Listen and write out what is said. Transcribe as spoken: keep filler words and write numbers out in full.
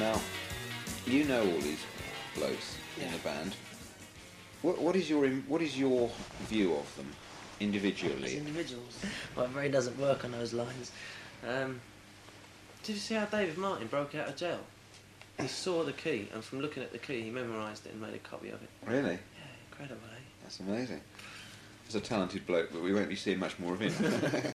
Now, you know all these blokes in Yeah. the band. What, what is your im- what is your view of them As individually? individuals. My brain doesn't work on those lines. Um, did you see how David Martin broke out of jail? He saw the key, and from looking at the key, he memorised it and made a copy of it. Really? Yeah, incredible, eh? That's amazing. He's a talented bloke, but we won't be seeing much more of him.